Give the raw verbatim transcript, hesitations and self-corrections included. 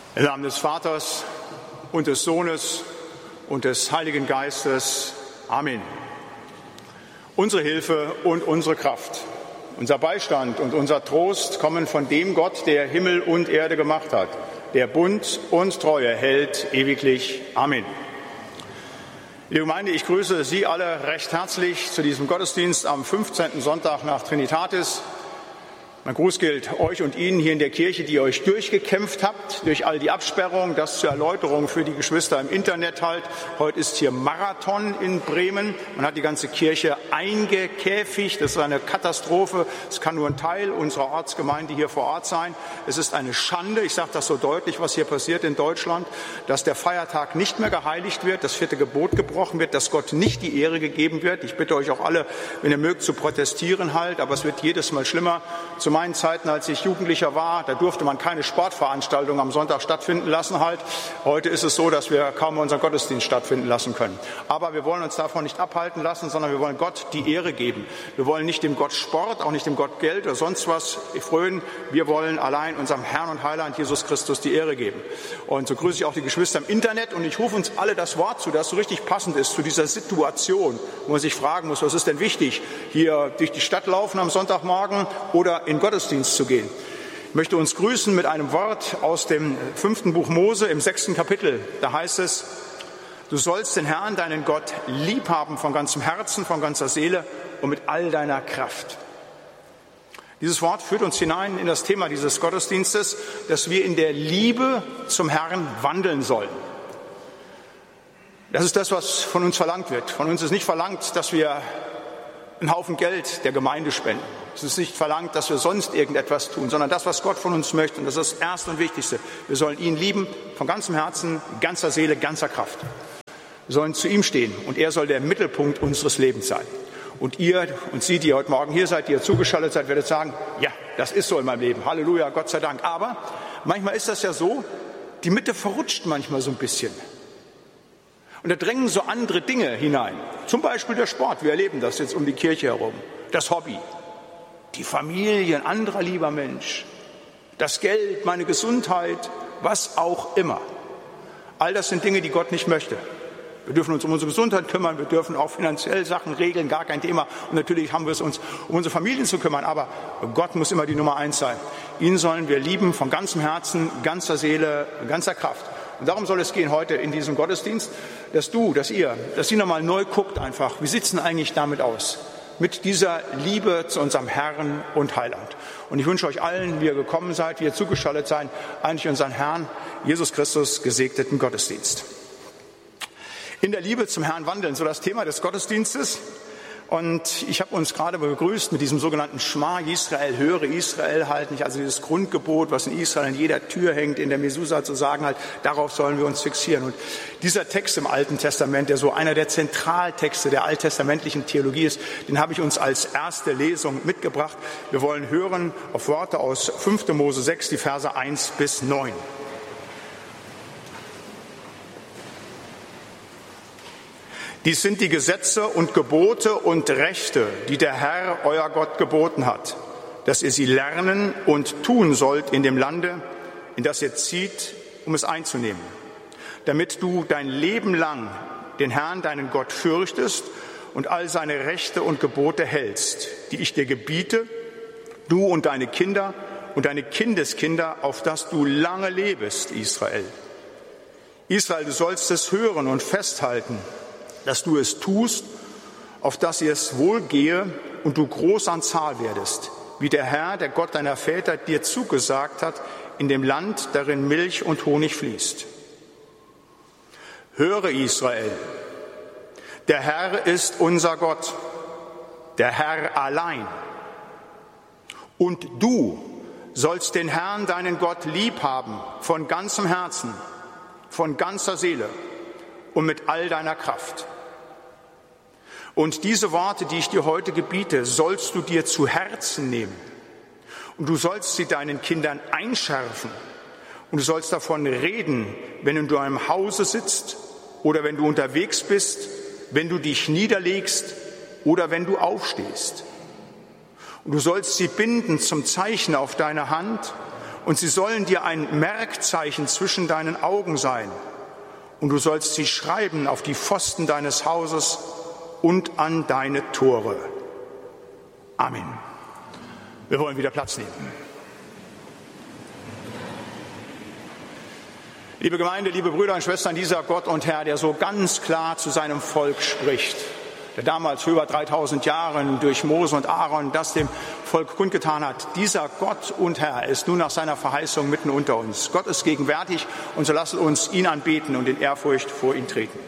Im Namen des Vaters und des Sohnes und des Heiligen Geistes. Amen. Unsere Hilfe und unsere Kraft, unser Beistand und unser Trost kommen von dem Gott, der Himmel und Erde gemacht hat, der Bund und Treue hält ewiglich. Amen. Liebe Gemeinde, ich grüße Sie alle recht herzlich zu diesem Gottesdienst am fünfzehnten Sonntag nach Trinitatis. Mein Gruß gilt euch und Ihnen hier in der Kirche, die ihr euch durchgekämpft habt, durch all die Absperrungen, das zur Erläuterung für die Geschwister im Internet halt. Heute ist hier Marathon in Bremen. Man hat die ganze Kirche eingekäfigt. Das ist eine Katastrophe. Es kann nur ein Teil unserer Ortsgemeinde hier vor Ort sein. Es ist eine Schande, ich sage das so deutlich, was hier passiert in Deutschland, dass der Feiertag nicht mehr geheiligt wird, das vierte Gebot gebrochen wird, dass Gott nicht die Ehre gegeben wird. Ich bitte euch auch alle, wenn ihr mögt, zu protestieren halt, aber es wird jedes Mal schlimmer. Zu meinen Zeiten, als ich Jugendlicher war, da durfte man keine Sportveranstaltung am Sonntag stattfinden lassen halt. Heute ist es so, dass wir kaum unseren Gottesdienst stattfinden lassen können. Aber wir wollen uns davon nicht abhalten lassen, sondern wir wollen Gott die Ehre geben. Wir wollen nicht dem Gott Sport, auch nicht dem Gott Geld oder sonst was frönen. Wir wollen allein unserem Herrn und Heiland Jesus Christus die Ehre geben. Und so grüße ich auch die Geschwister im Internet und ich rufe uns alle das Wort zu, das so richtig passend ist zu dieser Situation, wo man sich fragen muss, was ist denn wichtig? Hier durch die Stadt laufen am Sonntagmorgen oder in Gottesdienst zu gehen. Ich möchte uns grüßen mit einem Wort aus dem fünften Buch Mose im sechsten Kapitel. Da heißt es: Du sollst den Herrn, deinen Gott, lieb haben von ganzem Herzen, von ganzer Seele und mit all deiner Kraft. Dieses Wort führt uns hinein in das Thema dieses Gottesdienstes, dass wir in der Liebe zum Herrn wandeln sollen. Das ist das, was von uns verlangt wird. Von uns ist nicht verlangt, dass wir einen Haufen Geld der Gemeinde spenden. Es ist nicht verlangt, dass wir sonst irgendetwas tun, sondern das, was Gott von uns möchte. Und das ist das Erste und Wichtigste. Wir sollen ihn lieben von ganzem Herzen, ganzer Seele, ganzer Kraft. Wir sollen zu ihm stehen und er soll der Mittelpunkt unseres Lebens sein. Und ihr und Sie, die heute Morgen hier seid, die ihr zugeschaltet seid, werdet sagen, ja, das ist so in meinem Leben. Halleluja, Gott sei Dank. Aber manchmal ist das ja so, die Mitte verrutscht manchmal so ein bisschen. Und da drängen so andere Dinge hinein. Zum Beispiel der Sport. Wir erleben das jetzt um die Kirche herum. Das Hobby. Die Familie, ein anderer lieber Mensch. Das Geld, meine Gesundheit, was auch immer. All das sind Dinge, die Gott nicht möchte. Wir dürfen uns um unsere Gesundheit kümmern, wir dürfen auch finanziell Sachen regeln, gar kein Thema. Und natürlich haben wir es uns, um unsere Familien zu kümmern. Aber Gott muss immer die Nummer eins sein. Ihn sollen wir lieben von ganzem Herzen, ganzer Seele, ganzer Kraft. Und darum soll es gehen heute in diesem Gottesdienst, dass du, dass ihr, dass ihr nochmal neu guckt einfach, wie sieht es denn eigentlich damit aus? Mit dieser Liebe zu unserem Herrn und Heiland. Und ich wünsche euch allen, wie ihr gekommen seid, wie ihr zugeschaltet seid, eigentlich unseren Herrn Jesus Christus gesegneten Gottesdienst. In der Liebe zum Herrn wandeln, so das Thema des Gottesdienstes. Und ich habe uns gerade begrüßt mit diesem sogenannten Schma Israel, höre Israel halt nicht, also dieses Grundgebot, was in Israel an jeder Tür hängt, in der Mesusa zu sagen halt, darauf sollen wir uns fixieren. Und dieser Text im Alten Testament, der so einer der Zentraltexte der alttestamentlichen Theologie ist, den habe ich uns als erste Lesung mitgebracht. Wir wollen hören auf Worte aus fünften Mose sechs, die Verse eins bis neun. Dies sind die Gesetze und Gebote und Rechte, die der Herr, euer Gott, geboten hat, dass ihr sie lernen und tun sollt in dem Lande, in das ihr zieht, um es einzunehmen, damit du dein Leben lang den Herrn, deinen Gott, fürchtest und all seine Rechte und Gebote hältst, die ich dir gebiete, du und deine Kinder und deine Kindeskinder, auf dass du lange lebest, Israel. Israel, du sollst es hören und festhalten, dass du es tust, auf dass ihr es wohl gehe und du groß an Zahl werdest, wie der Herr, der Gott deiner Väter, dir zugesagt hat, in dem Land, darin Milch und Honig fließt. Höre, Israel, der Herr ist unser Gott, der Herr allein. Und du sollst den Herrn, deinen Gott, lieb haben, von ganzem Herzen, von ganzer Seele und mit all deiner Kraft. Und diese Worte, die ich dir heute gebiete, sollst du dir zu Herzen nehmen. Und du sollst sie deinen Kindern einschärfen. Und du sollst davon reden, wenn du in deinem Hause sitzt oder wenn du unterwegs bist, wenn du dich niederlegst oder wenn du aufstehst. Und du sollst sie binden zum Zeichen auf deine Hand und sie sollen dir ein Merkzeichen zwischen deinen Augen sein. Und du sollst sie schreiben auf die Pfosten deines Hauses und an deine Tore. Amen. Wir wollen wieder Platz nehmen. Liebe Gemeinde, liebe Brüder und Schwestern, dieser Gott und Herr, der so ganz klar zu seinem Volk spricht, der damals vor über dreitausend Jahren durch Mose und Aaron das dem Volk kundgetan hat, dieser Gott und Herr ist nun nach seiner Verheißung mitten unter uns. Gott ist gegenwärtig und so lasst uns ihn anbeten und in Ehrfurcht vor ihn treten.